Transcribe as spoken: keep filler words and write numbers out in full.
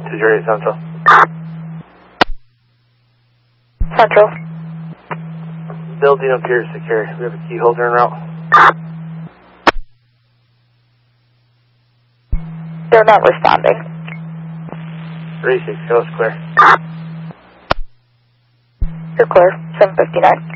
two zero eight Central. Central. Building appears secure. We have a key holder en route. They're not responding. three six, go, clear. You're clear. seven fifty-nine.